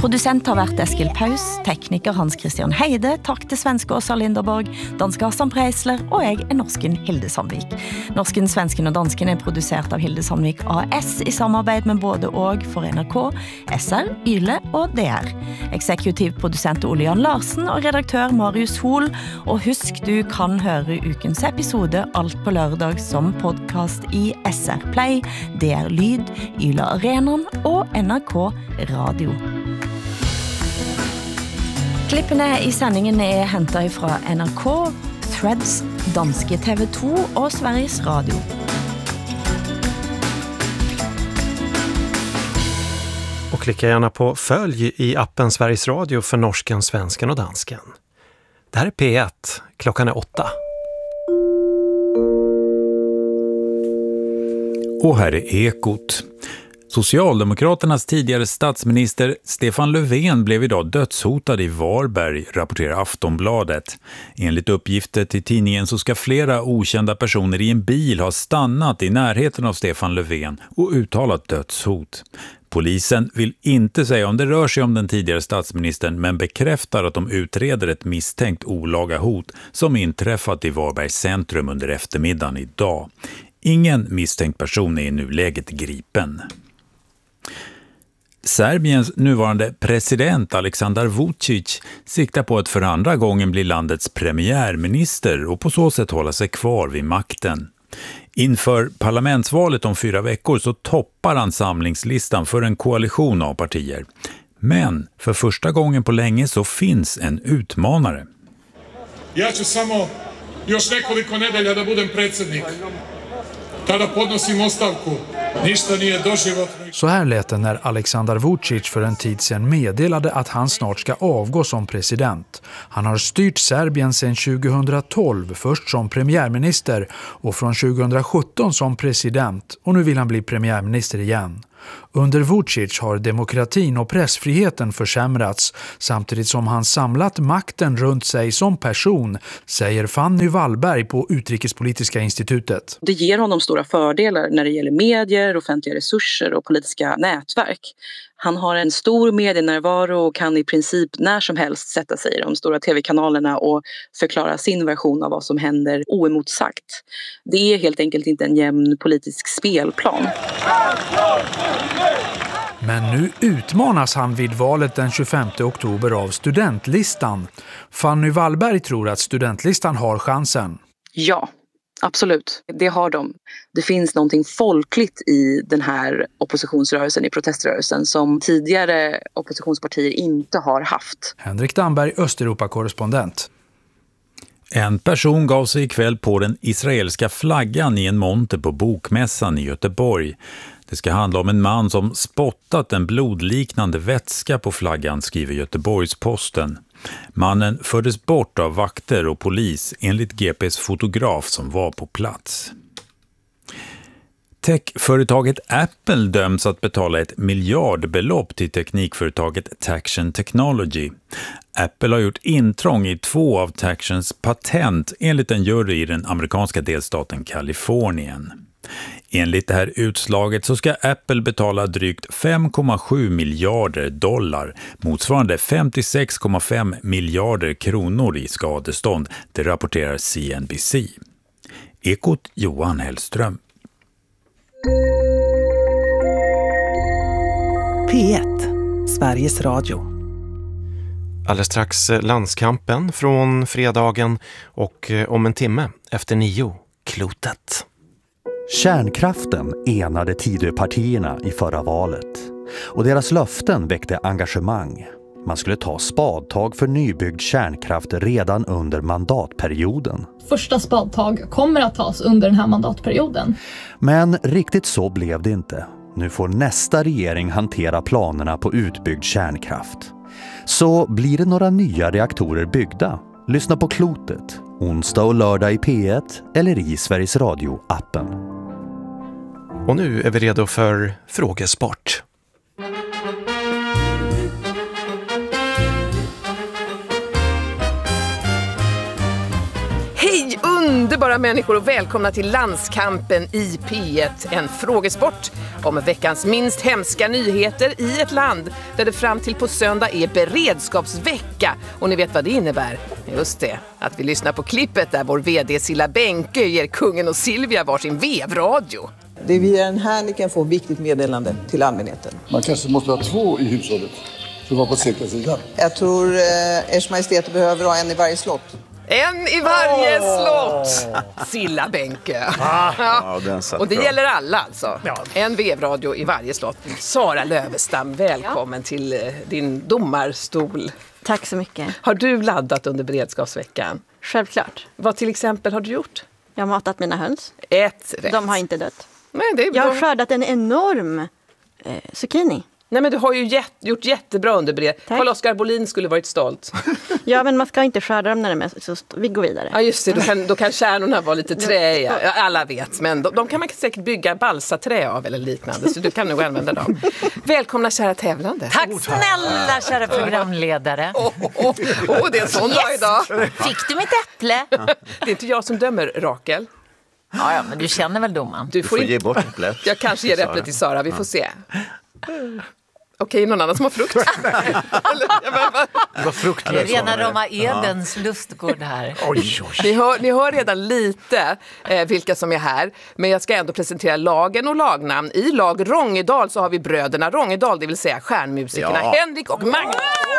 Producent har vært Eskil Paus, tekniker Hans Christian Heide, takk til svenske Åsa Linderborg, danske Hassan Preisler, og jeg norsken Hilde Sandvik. Norsken, svensken og dansken produsert av Hilde Sandvik AS i samarbeid med både og for NRK, SR, YLE og DR. Eksekutiv produsent Ole Jan Larsen og redaktør Marius Hol. Og husk, du kan høre ukens episode alt på lørdag som podcast i SR Play, DR Lyd, YLE Arenan og NRK Radio. Klippene i sendingen hentet fra NRK, Threads, danske TV2 og Sveriges Radio. Och klicka gärna på följ i appen Sveriges Radio för norsken, svensken och dansken. Det här är P1, klockan är 8. Och här är Ekot. Socialdemokraternas tidigare statsminister Stefan Löfven blev idag dödshotad i Varberg, rapporterar Aftonbladet. Enligt uppgifter till tidningen så ska flera okända personer i en bil ha stannat i närheten av Stefan Löfven och uttalat dödshot. Polisen vill inte säga om det rör sig om den tidigare statsministern, men bekräftar att de utreder ett misstänkt olaga hot som inträffat i Varbergs centrum under eftermiddagen idag. Ingen misstänkt person är i nuläget gripen. Serbiens nuvarande president Aleksandar Vučić siktar på att för andra gången bli landets premiärminister och på så sätt hålla sig kvar vid makten. Inför parlamentsvalet om 4 veckor så toppar han samlingslistan för en koalition av partier. Men för första gången på länge så finns en utmanare. Ja ću samo još nekoliko nedelja da budem predsjednik. Tada podnosim ostavku. Ništa nije doživotno. Så här lät det när Aleksandar Vučić för en tid sedan meddelade att han snart ska avgå som president. Han har styrt Serbien sedan 2012, först som premiärminister och från 2017 som president, och nu vill han bli premiärminister igen. Under Vučić har demokratin och pressfriheten försämrats samtidigt som han samlat makten runt sig som person, säger Fanny Wallberg på Utrikespolitiska institutet. Det ger honom stora fördelar när det gäller medier, offentliga resurser och politiska nätverk. Han har en stor medienärvaro och kan i princip när som helst sätta sig i de stora tv-kanalerna och förklara sin version av vad som händer oemotsagt. Det är helt enkelt inte en jämn politisk spelplan. Men nu utmanas han vid valet den 25 oktober av studentlistan. Fanny Wallberg tror att studentlistan har chansen. Ja, absolut. Det har de. Det finns någonting folkligt i den här oppositionsrörelsen, i proteströrelsen, som tidigare oppositionspartier inte har haft. Henrik Damberg, Östeuropa-korrespondent. En person gav sig ikväll på den israeliska flaggan i en monter på Bokmässan i Göteborg. Det ska handla om en man som spottat en blodliknande vätska på flaggan, skriver Göteborgs-Posten. Mannen fördes bort av vakter och polis enligt GPs fotograf som var på plats. Techföretaget Apple döms att betala ett miljardbelopp till teknikföretaget Taction Technology. Apple har gjort intrång i 2 av Tactions patent enligt en jury i den amerikanska delstaten Kalifornien. Enligt det här utslaget så ska Apple betala drygt 5,7 miljarder dollar, motsvarande 56,5 miljarder kronor i skadestånd, det rapporterar CNBC. Ekot Johan Hellström. P1, Sveriges Radio. Alldeles strax landskampen från fredagen och om en timme efter 9, klotet. Kärnkraften enade Tidöpartierna i förra valet och deras löften väckte engagemang. Man skulle ta spadtag för nybyggd kärnkraft redan under mandatperioden. Första spadtag kommer att tas under den här mandatperioden. Men riktigt så blev det inte. Nu får nästa regering hantera planerna på utbyggd kärnkraft. Så blir det några nya reaktorer byggda? Lyssna på Klotet, onsdag och lördag i P1 eller i Sveriges Radio-appen. Och nu är vi redo för frågesport. Hej Underbara människor och välkomna till Landskampen i P1. En frågesport om veckans minst hemska nyheter i ett land där det fram till på söndag är beredskapsvecka. Och ni vet vad det innebär? Just det, att vi lyssnar på klippet där vår vd Silla Bänke ger kungen och Silvia varsin vevradio. Det är via den här ni kan få viktigt meddelande till allmänheten. Man kanske måste ha 2 i hushållet för att vara på säkra sidan. Jag tror Ers Majestät behöver ha en i varje slott. En i varje slott! Silla Bänke. Och det gäller alla alltså. En vevradio i varje slott. Sara Lövestam, välkommen till din domarstol. Tack så mycket. Har du laddat under beredskapsveckan? Självklart. Vad till exempel har du gjort? Jag har matat mina höns. Ett rätt. De har inte dött. Nej, det är jag har skördat en enorm zucchini. Nej, men du har ju gjort jättebra under beredskap. Carl-Oskar Bolin skulle varit stolt. Ja, men man ska inte skörda dem när de är så vi går vidare. Ja, just det. Då kan kärnorna vara lite träiga. Ja, alla vet, men de kan man säkert bygga balsaträ av eller liknande. Så du kan nog använda dem. Välkomna kära tävlande. Tack snälla kära programledare. Det är en sån dag idag. Fick du mitt äpple? Det är inte jag som dömer, Rakel. Ja, men du känner väl domaren. Du får ge bort äpplet. Jag kanske ger äpplet till Sara, vi får se. Okej, någon annan som har frukt? Det var fruktlöst. Rena Roma Edens lustgård här. Ni hör redan lite vilka som är här. Men jag ska ändå presentera lagen och lagnamn. I lag Rångedal så har vi bröderna Rångedal, det vill säga stjärnmusikerna Henrik och Magnus.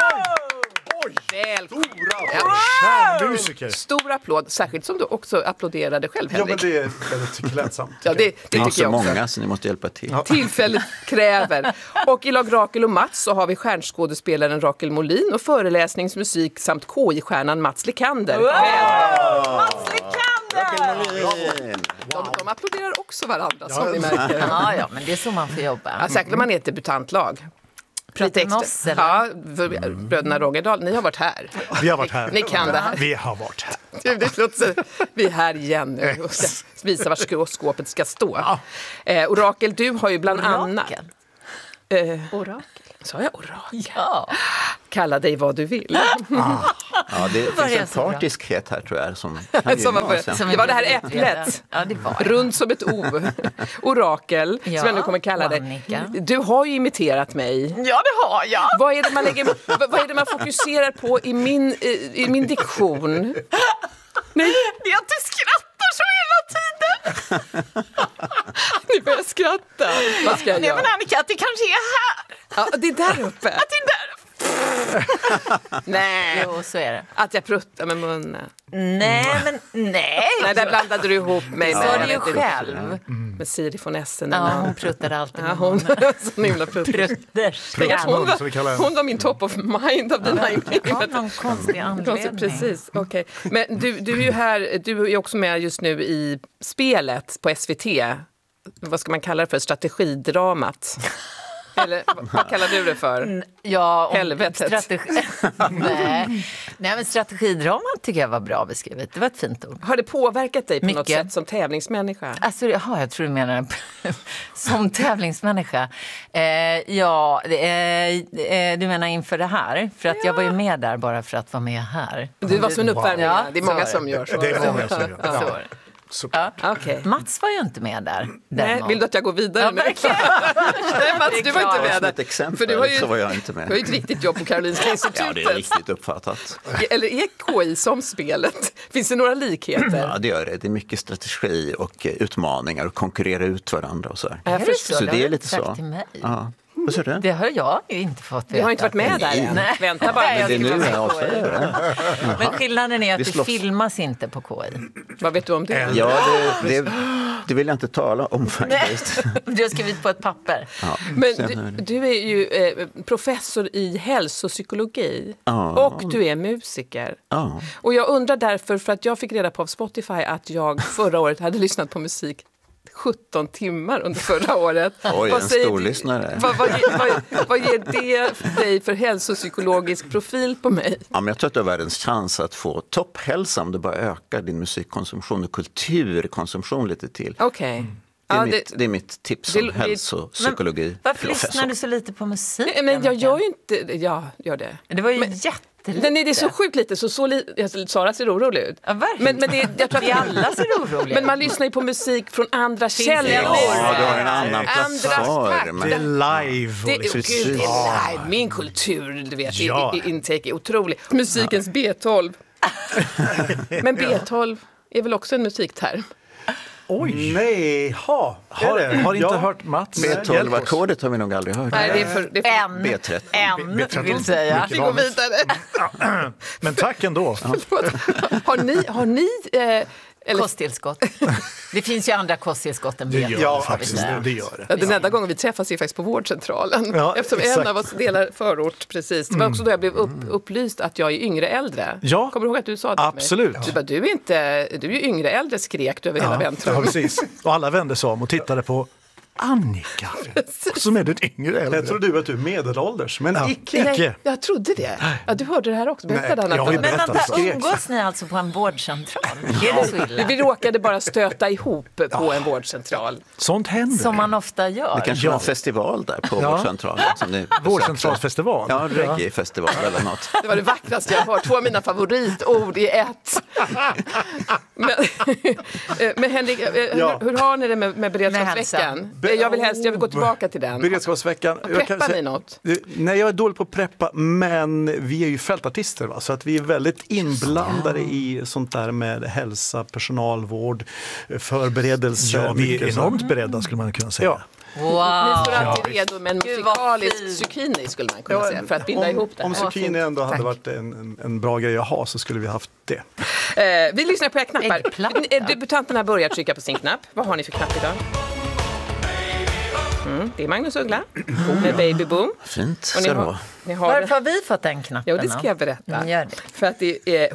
Stjärnmusiker. Stor applåd, särskilt som du också applåderade själv, Henrik. Ja, men det är lite klädsamt. Ja, det tycker jag också. Många, så ni måste hjälpa till. Tillfället kräver. Och i lag Rakel och Mats så har vi stjärnskådespelaren Rakel Molin och föreläsningsmusik samt KI-stjärnan Mats Lekander. Mats Lekander! De applåderar också varandra, som ni märker. Ja, men det är så man får jobba. Ja, säkert om man är ett debutantlag. Pratar med oss, eller? Ja, bröderna Rångedal, ni har varit här. Vi har varit här. Ni kan det här. Vi har varit här. Vi är här igen nu och ska visa var skåpet ska stå. Orakel, du har ju bland annat... Orakel. Sa jag orakel? Ja. Kalla dig vad du vill. Ja, det finns en partiskhet här, tror jag. Det var det här äpplet. Ja, det var. Runt som ett O. Orakel, som jag nu kommer kalla dig. Du har ju imiterat mig. Ja, det har jag. Vad är det man fokuserar på i min diktion? Nej. Det är att du skrattar så hela tiden. Ni börjar skratta. Vad ska jag göra? Men Annika, att det kanske är här. Ja, det är där uppe. Att det är där. Nej. Jo, så är det. Att jag pruttar med munnen. Nej. Nej, där blandade du ihop mig med. Så är det ju själv. Med Siri von Essen. Ja, hon pruttade alltid. Ja, hon så himla Hon var min top of mind av dina inlägg. Av någon konstig anledning. Precis, okej. Men du är ju här, du är också med just nu i spelet på SVT. Vad ska man kalla det för? Strategidramat. Eller vad kallar du det för? Ja, helvetet. Nej, men strategidraman tycker jag var bra beskrivet. Det var ett fint ord. Har det påverkat dig på något sätt som tävlingsmänniska? Alltså, jag tror du menar som tävlingsmänniska. Du menar inför det här? För att jag var ju med där bara för att vara med här. Du var som en uppvärmning. Ja, det är många som gör så. Det är många som gör så. Ja. Okay. Mats var ju inte med där. Nej, vill du att jag går vidare nu? Nej, Mats, du var inte med där. Ett exempel, för du har ju, så var jag inte med. Du har ju ett riktigt jobb på Karolinska institutet. Ja, det är riktigt uppfattat. Eller är KI som spelet? Finns det några likheter? Ja, det gör det. Det är mycket strategi och utmaningar och konkurrera ut varandra och så här. Jag förstår, så det är lite så. Till mig. Ja. Vad sa du? Det har jag ju inte fått veta. Du har inte varit med där än. Nej. Vänta bara. Men det är nu jag avslöjar det. Men skillnaden är att det filmas inte på KI. Vad vet du om det? Ja, det vill jag inte tala om faktiskt. Du har skrivit på ett papper. Ja. Men du är ju professor i hälsopsykologi. Och du är musiker. Och jag undrar därför, för att jag fick reda på av Spotify att jag förra året hade lyssnat på musik 17 timmar under förra året. Oj, en stor lyssnare. Vad ger det dig för hälsopsykologisk profil på mig? Ja, men jag tror att du har världens chans att få topphälsa om du bara ökar din musikkonsumtion och kulturkonsumtion lite till. Okej. Det är mitt tips som hälsopsykologi. Varför lyssnar du så lite på musik? Men jag gör ju inte... Ja, gör det. Det var ju jättelite. Nej, det är så sjukt lite. Sara ser orolig ut. Ja, verkligen. Men jag tror att vi alla ser oroliga. Men man lyssnar ju på musik från andra källor. Ja, du har en annan plattform. Det är live. Det är live. Min kultur, du vet, intake är otrolig. Musikens B12. Men B12 är väl också en musikterm? Oj! Nej, har inte hört Mats. B12-ackordet har vi nog aldrig hört. Nej, det är B13. Vill säga. Vi går vidare. Men tack ändå. Har ni kosttillskott. Det finns ju andra kosttillskott än B12. Ja, faktiskt. Det gör det. Den enda gången vi träffas är faktiskt på vårdcentralen. Ja, eftersom en av oss delar förort precis. Det var också då jag blev upplyst att jag är yngre äldre. Ja. Kommer du ihåg att du sa det till Absolut. mig? Du bara, du är ju yngre äldre, skrek du över hela väntrum. Ja, precis. Och alla vände sig om och tittade på Annika, som är den yngre äldre. Jag tror du att du är medelålders, men icke. Nej, jag trodde det. Ja, du hörde det här också. Berättade han att men vänta, umgås ni alltså på en vårdcentral? Är det så illa? Vi råkade bara stöta ihop på en vårdcentral. Sånt händer. Som man ofta gör. Det kanske var en festival där på vårdcentralen. Vårdcentralsfestival. Ja, reggae-festival eller något. Det var det vackraste jag har hört. 2 av mina favoritord i ett. Men Henrik, hur har ni det med beredskapsveckan? Jag vill gå tillbaka till den. Beredskapsveckan. Preppar ni något? Nej, jag är dålig på att preppa, men vi är ju fältartister, va? Så att vi är väldigt inblandade i sånt där med hälsa, personalvård, förberedelse. Ja, vi är enormt beredda, skulle man kunna säga. Ja. Wow. Ni står alltid redo med en musikalisk zucchini, skulle man kunna säga, för att binda ihop det. Om zucchini ändå hade varit en bra grej att ha, så skulle vi haft det. Vi lyssnar på era knappar. Debutanterna har börjat trycka på sin knapp. Vad har ni för knapp idag? Det är Magnus Uggla med Baby Boom. Fint. Varför har vi fått den knappen? Ja, det ska jag berätta. Gör det. För att det är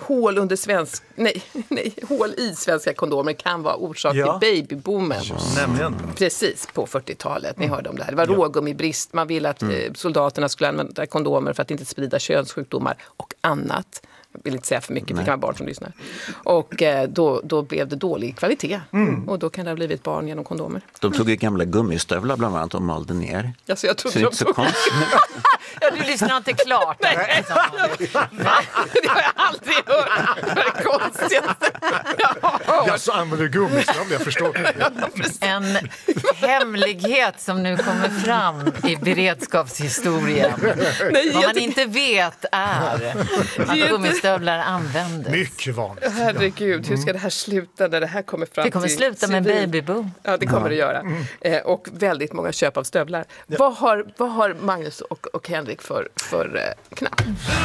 hål i svenska kondomer kan vara orsak till babyboomen. Nämligen. Precis, på 40-talet. Ni hörde om det här. Det var rågummibrist. Man ville att soldaterna skulle använda kondomer för att inte sprida könssjukdomar och annat. Jag vill inte säga för mycket, det kan vara barn som lyssnar. Och då blev det dålig kvalitet. Och då kan det ha blivit barn genom kondomer. De tog ju gamla gummistövlar bland annat och malde ner. Alltså, jag trodde så det är inte så konstigt. Ja, du lyssnar inte klart. Nej. Det har jag aldrig hört. Det är det konstigaste. Jag så använder gummistövlar, jag förstår. En hemlighet som nu kommer fram i beredskapshistorien. Vad man inte vet är att gummistövlar användes. Mycket vanligt. Herregud, hur ska det här sluta när det här kommer fram? Det kommer sluta med babyboom. Ja, det kommer det göra. Och väldigt många köp av stövlar. Vad har Magnus och Henrik för knapp?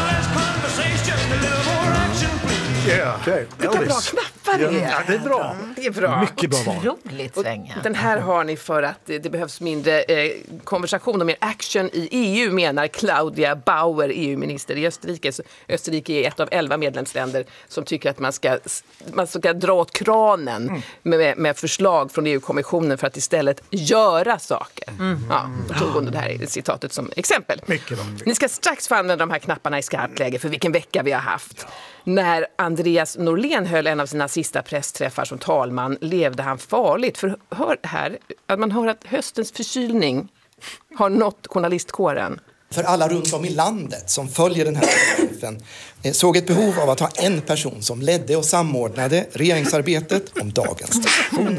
Vilka bra knappar det är. Ja, det är bra. Det är bra. Mycket bra val. Otroligt svänga. Den här har ni för att det behövs mindre konversation och mer action i EU, menar Claudia Bauer, EU-minister i Österrike. Så Österrike är ett av 11 medlemsländer som tycker att man ska dra åt kranen med förslag från EU-kommissionen för att istället göra saker. Ja, då tog hon det här citatet som exempel. Ni ska strax få använda de här knapparna i skarpt läge för vilken vecka vi har haft. När Andreas Norlén höll en av sina sista pressträffar som talman levde han farligt. För hör här, att man hör att höstens förkylning har nått journalistkåren. För alla runt om i landet som följer den här träffen såg ett behov av att ha en person som ledde och samordnade regeringsarbetet om dagens diskussion.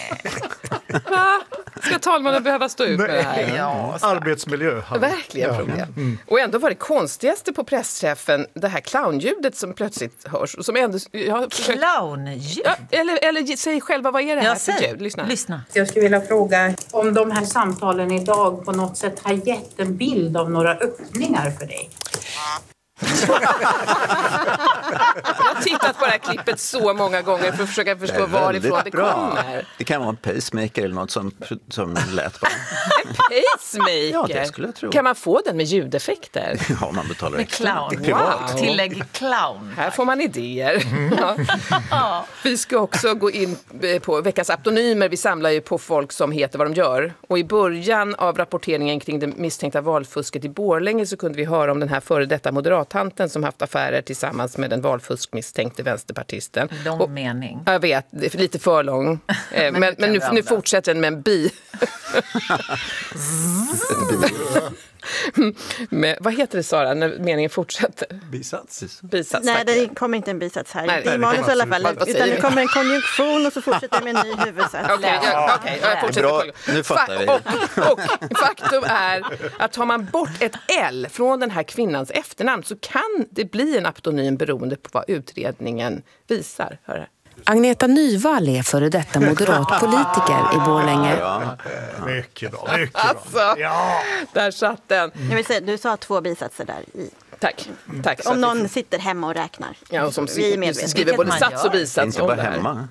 Ska talmannen behöva stå ut med det här? Ja, arbetsmiljö. Verkligen problem. Och ändå var det konstigaste på pressträffen det här clownljudet som plötsligt hörs. Som ändå, clownljud? Ja, eller säg själva, vad är det här för ljud? Lyssna. Jag skulle vilja fråga om de här samtalen idag på något sätt har gett en bild av några öppningar för dig. Jag har tittat på det här klippet så många gånger för att försöka förstå varifrån det kommer. Det kan vara en pacemaker eller något som lät bra. En pacemaker? Ja, det skulle jag tro. Kan man få den med ljudeffekter? Ja, man betalar med clown. Wow. Tillägg clown. Här får man idéer. Ja. Vi ska också gå in på veckans aptonymer. Vi samlar ju på folk som heter vad de gör. Och i början av rapporteringen kring det misstänkta valfusket i Borlänge så kunde vi höra om den här före detta moderattanten som haft affärer tillsammans med den valfuskmisstänkte vänsterpartisten. Lång mening. Jag vet, det är lite för lång. men nu fortsätter den med en bi. Men, vad heter det, Sara, när meningen fortsätter? Bisats. Nej, det kommer inte en bisats här. Nej, i manus i alla fall. Utan det kommer en konjunktion och så fortsätter med en ny huvudsats. Okej, jag fortsätter. Bra, nu fattar vi. Och faktum är att tar man bort ett L från den här kvinnans efternamn så kan det bli en aptonym beroende på vad utredningen visar. Hör. Agneta Nyvall är före detta moderat politiker i Borlänge. Mycket bra. Alltså, där satt den. Jag vill säga, du sa 2 bisatser där i. Tack. Om någon sitter hemma och räknar. Ja, och som skriver både sats och bisats. Inte bara hemma.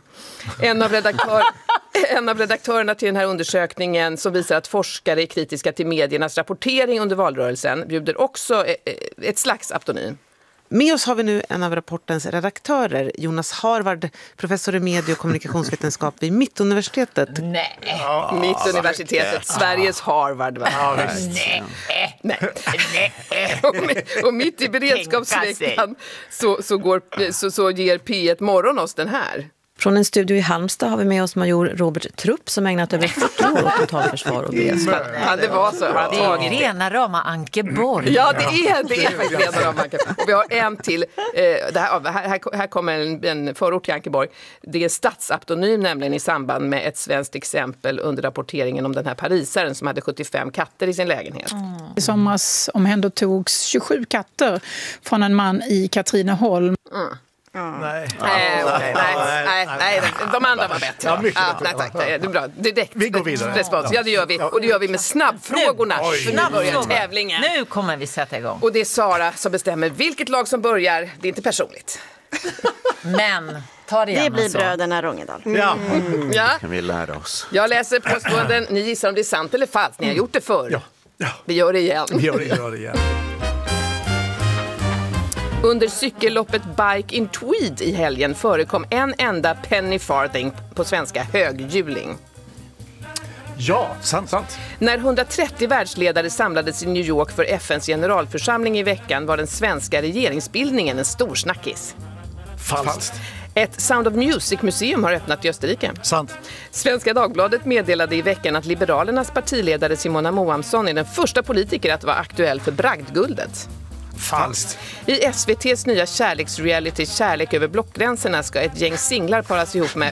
En av redaktörerna till den här undersökningen som visar att forskare är kritiska till mediernas rapportering under valrörelsen bjuder också ett slags aptonym. Med oss har vi nu en av rapportens redaktörer, Jonas Harvard, professor i medie- och kommunikationsvetenskap vid Mittuniversitetet. Nej, Mittuniversitetet, Sveriges Harvard. Va? Ja, Nej. Och mitt i beredskapsveckan så ger P1 Morgon oss den här. Från en studio i Halmstad har vi med oss major Robert Trupp som ägnat över 40 år åt totalförsvar och beredskap. Ja, det var så. Det är rena rama Ankeborg. Ja, det är faktiskt rena rama Ankeborg. Och vi har en till. Här kommer en förort till Ankeborg. Det är statsaptonym nämligen i samband med ett svenskt exempel under rapporteringen om den här parisaren som hade 75 katter i sin lägenhet. I somras omhändertogs 27 katter från en man i Katrineholm. Nej, de andra var bättre. Ja, mycket bättre. Nej, tack, det är bra. Direkt vi går vidare. Respons. Ja, det gör vi. Och det gör vi med snabbfrågorna. Nu börjar tävlingen. Nu kommer vi sätta igång. Och det är Sara som bestämmer vilket lag som börjar. Det är inte personligt. Men ta det igen. Det blir bröderna Rångedal. Ja. Kan vi lära oss. Jag läser påståenden. Ni gissar om det är sant eller falskt. Ni har gjort det förr. Ja. Vi gör det igen. Vi gör det igen. Under cykelloppet Bike in Tweed i helgen förekom en enda penny farthing, på svenska höghjuling. Ja, sant. När 130 världsledare samlades i New York för FNs generalförsamling i veckan var den svenska regeringsbildningen en stor snackis. Falskt. Ett Sound of Music-museum har öppnat i Österrike. Sant. Svenska Dagbladet meddelade i veckan att Liberalernas partiledare Simona Moamsson är den första politiker att vara aktuell för Bragdguldet. Falskt. I SVT:s nya kärleksreality Kärlek över blockgränserna ska ett gäng singlar paras ihop med